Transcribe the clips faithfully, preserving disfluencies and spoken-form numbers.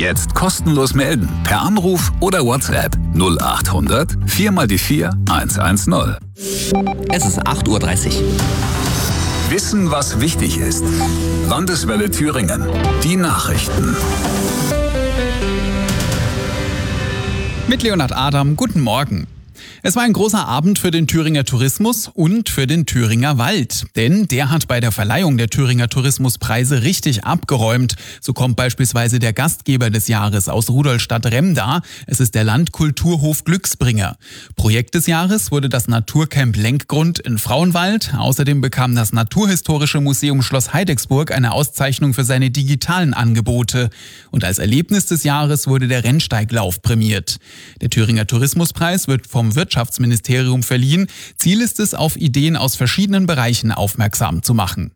Jetzt kostenlos melden per Anruf oder WhatsApp null acht hundert vier mal die vier eins eins null. Es ist acht Uhr dreißig. Wissen, was wichtig ist. Landeswelle Thüringen. Die Nachrichten. Mit Leonhard Adam, guten Morgen. Es war ein großer Abend für den Thüringer Tourismus und für den Thüringer Wald. Denn der hat bei der Verleihung der Thüringer Tourismuspreise richtig abgeräumt. So kommt beispielsweise der Gastgeber des Jahres aus Rudolstadt-Remda. Es ist der Landkulturhof Glücksbringer. Projekt des Jahres wurde das Naturcamp Lenkgrund in Frauenwald. Außerdem bekam das Naturhistorische Museum Schloss Heidecksburg eine Auszeichnung für seine digitalen Angebote. Und als Erlebnis des Jahres wurde der Rennsteiglauf prämiert. Der Thüringer Tourismuspreis wird vom Wirtschaftsministerium verliehen. Ziel ist es, auf Ideen aus verschiedenen Bereichen aufmerksam zu machen.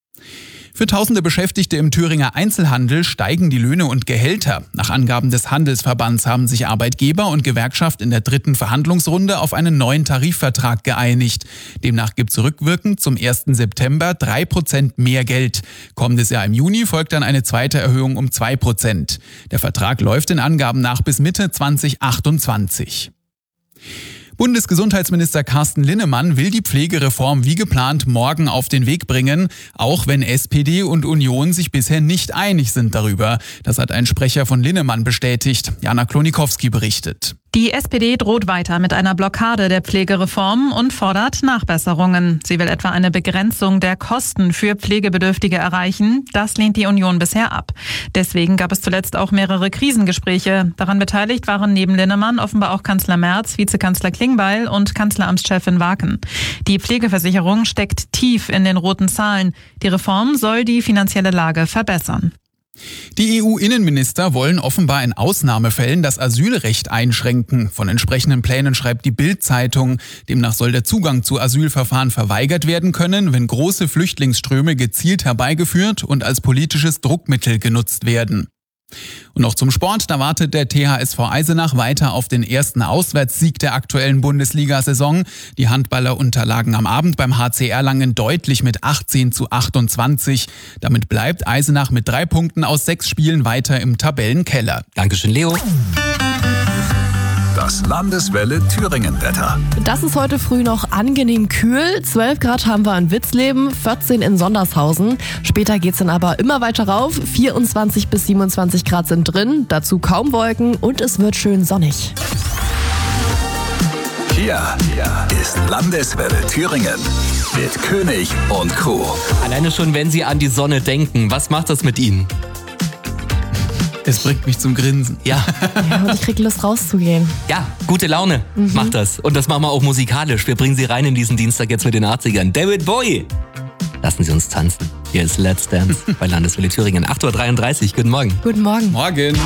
Für tausende Beschäftigte im Thüringer Einzelhandel steigen die Löhne und Gehälter. Nach Angaben des Handelsverbands haben sich Arbeitgeber und Gewerkschaft in der dritten Verhandlungsrunde auf einen neuen Tarifvertrag geeinigt. Demnach gibt es rückwirkend zum ersten September drei Prozent mehr Geld. Kommendes Jahr im Juni folgt dann eine zweite Erhöhung um zwei Prozent. Der Vertrag läuft den Angaben nach bis Mitte zwanzig achtundzwanzig. Bundesgesundheitsminister Carsten Linnemann will die Pflegereform wie geplant morgen auf den Weg bringen, auch wenn S P D und Union sich bisher nicht einig sind darüber. Das hat ein Sprecher von Linnemann bestätigt. Jana Klonikowski berichtet. Die S P D droht weiter mit einer Blockade der Pflegereform und fordert Nachbesserungen. Sie will etwa eine Begrenzung der Kosten für Pflegebedürftige erreichen. Das lehnt die Union bisher ab. Deswegen gab es zuletzt auch mehrere Krisengespräche. Daran beteiligt waren neben Linnemann offenbar auch Kanzler Merz, Vizekanzler Klingbeil und Kanzleramtschefin Waken. Die Pflegeversicherung steckt tief in den roten Zahlen. Die Reform soll die finanzielle Lage verbessern. Die E U-Innenminister wollen offenbar in Ausnahmefällen das Asylrecht einschränken. Von entsprechenden Plänen schreibt die Bild-Zeitung. Demnach soll der Zugang zu Asylverfahren verweigert werden können, wenn große Flüchtlingsströme gezielt herbeigeführt und als politisches Druckmittel genutzt werden. Und noch zum Sport, da wartet der T H S V Eisenach weiter auf den ersten Auswärtssieg der aktuellen Bundesliga-Saison. Die Handballer unterlagen am Abend beim H C Erlangen deutlich mit achtzehn zu achtundzwanzig. Damit bleibt Eisenach mit drei Punkten aus sechs Spielen weiter im Tabellenkeller. Dankeschön, Leo. Das Landeswelle Thüringen-Wetter. Das ist heute früh noch angenehm kühl. zwölf Grad haben wir in Witzleben, vierzehn in Sondershausen. Später geht's dann aber immer weiter rauf. vierundzwanzig bis siebenundzwanzig Grad sind drin, dazu kaum Wolken und es wird schön sonnig. Hier, hier ist Landeswelle Thüringen mit König und Co. Alleine schon, wenn Sie an die Sonne denken, was macht das mit Ihnen? Es bringt mich zum Grinsen. Ja. Ja, und ich krieg Lust rauszugehen. Ja, gute Laune mhm. macht das. Und das machen wir auch musikalisch. Wir bringen Sie rein in diesen Dienstag jetzt mit den achtzigern. David Bowie. Lassen Sie uns tanzen. Hier ist Let's Dance bei Landeswelle Thüringen. acht Uhr dreiunddreißig. Guten Morgen. Guten Morgen. Morgen.